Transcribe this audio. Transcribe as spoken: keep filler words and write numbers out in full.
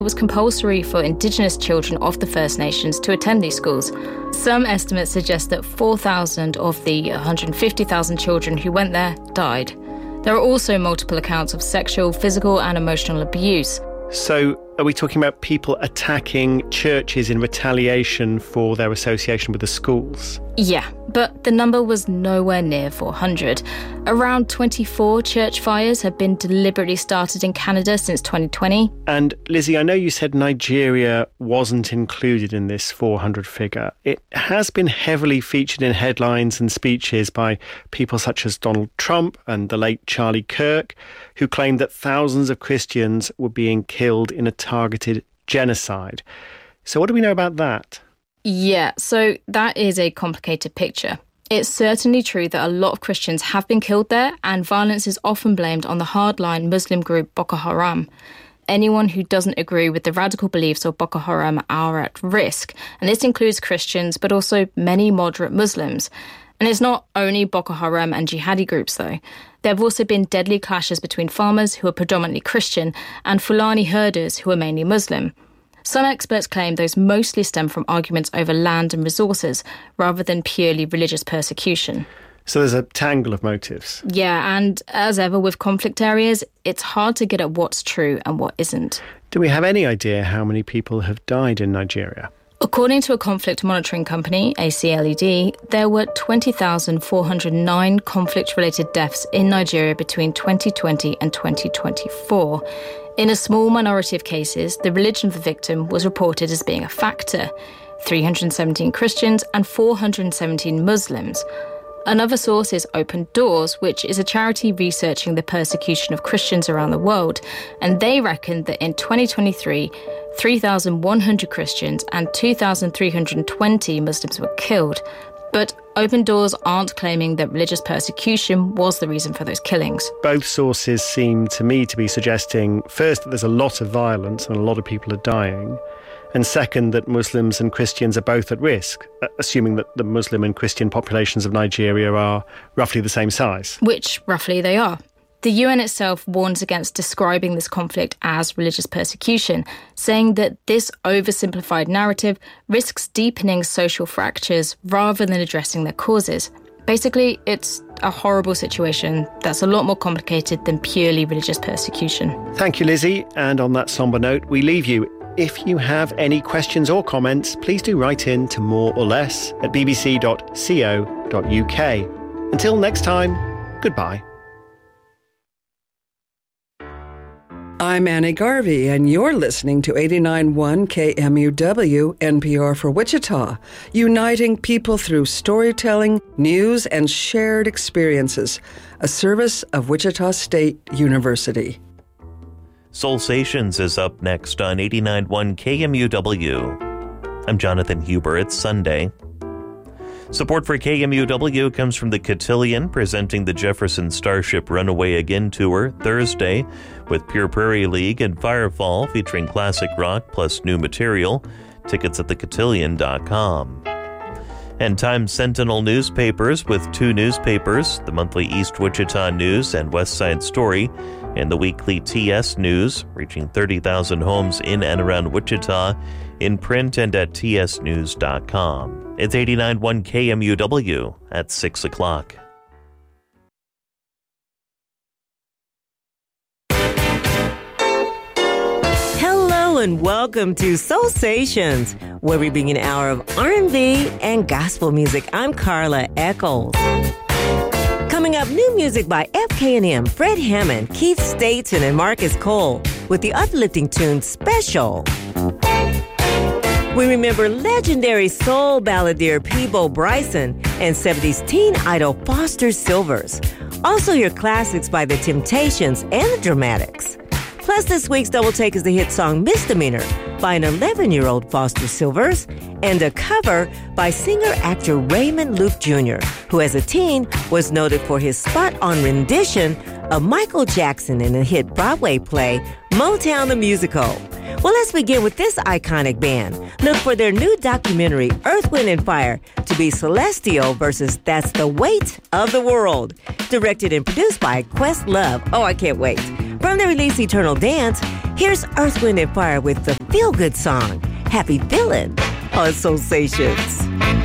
It was compulsory for Indigenous children of the First Nations to attend these schools. Some estimates suggest that four thousand of the one hundred fifty thousand children who went there died. There are also multiple accounts of sexual, physical and emotional abuse. So are we talking about people attacking churches in retaliation for their association with the schools? Yeah, but the number was nowhere near four hundred. Around twenty-four church fires have been deliberately started in Canada since twenty twenty. And Lizzie, I know you said Nigeria wasn't included in this four hundred figure. It has been heavily featured in headlines and speeches by people such as Donald Trump and the late Charlie Kirk, who claimed that thousands of Christians were being killed in a targeted genocide. So what do we know about that? Yeah, so that is a complicated picture. It's certainly true that a lot of Christians have been killed there, and violence is often blamed on the hardline Muslim group Boko Haram. Anyone who doesn't agree with the radical beliefs of Boko Haram are at risk, and this includes Christians, but also many moderate Muslims. And it's not only Boko Haram and jihadi groups, though. There have also been deadly clashes between farmers, who are predominantly Christian, and Fulani herders, who are mainly Muslim. Some experts claim those mostly stem from arguments over land and resources, rather than purely religious persecution. So there's a tangle of motives. Yeah, and as ever with conflict areas, it's hard to get at what's true and what isn't. Do we have any idea how many people have died in Nigeria? According to a conflict monitoring company, A C L E D, there were twenty thousand four hundred nine conflict-related deaths in Nigeria between twenty twenty and twenty twenty-four. In a small minority of cases, the religion of the victim was reported as being a factor, three hundred seventeen Christians and four hundred seventeen Muslims. Another source is Open Doors, which is a charity researching the persecution of Christians around the world, and they reckon that in twenty twenty-three, three thousand one hundred Christians and two thousand three hundred twenty Muslims were killed. But Open Doors aren't claiming that religious persecution was the reason for those killings. Both sources seem to me to be suggesting, first, that there's a lot of violence and a lot of people are dying, and second, that Muslims and Christians are both at risk, assuming that the Muslim and Christian populations of Nigeria are roughly the same size. Which, roughly, they are. The U N itself warns against describing this conflict as religious persecution, saying that this oversimplified narrative risks deepening social fractures rather than addressing their causes. Basically, it's a horrible situation that's a lot more complicated than purely religious persecution. Thank you, Lizzie. And on that sombre note, we leave you. If you have any questions or comments, please do write in to more or less at b b c dot co dot u k. Until next time, goodbye. I'm Annie Garvey, and you're listening to eighty-nine point one K M U W, N P R for Wichita, uniting people through storytelling, news, and shared experiences, a service of Wichita State University. Soulsations is up next on eighty-nine point one K M U W. I'm Jonathan Huber. It's Sunday. Support for K M U W comes from the Cotillion, presenting the Jefferson Starship Runaway Again Tour Thursday with Pure Prairie League and Firefall featuring classic rock plus new material. Tickets at the cotillion dot com. And Times Sentinel newspapers with two newspapers, the monthly East Wichita News and West Side Story, and the weekly T S News, reaching thirty thousand homes in and around Wichita, in print and at t s news dot com. It's eighty-nine point one K M U W at six o'clock. Hello and welcome to Soulsations, where we bring an hour of R and B and gospel music. I'm Carla Eccles. Coming up, new music by F K and M, Fred Hammond, Keith Staton, and Marcus Cole with the uplifting tune Special. We remember legendary soul balladeer Peabo Bryson and seventies teen idol Foster Silvers. Also hear classics by The Temptations and The Dramatics. Plus, this week's Double Take is the hit song Misdemeanor by an eleven-year-old Foster Silvers and a cover by singer-actor Raymond Luke Junior, who as a teen was noted for his spot-on rendition of Michael Jackson in the hit Broadway play Motown the Musical. Well, let's begin with this iconic band. Look for their new documentary, Earth, Wind and Fire, to be Celestial versus That's the Weight of the World. Directed and produced by Questlove. Oh, I can't wait. From the release Eternal Dance, here's Earth, Wind and Fire with the feel-good song, Happy Feelin' on Soulsations.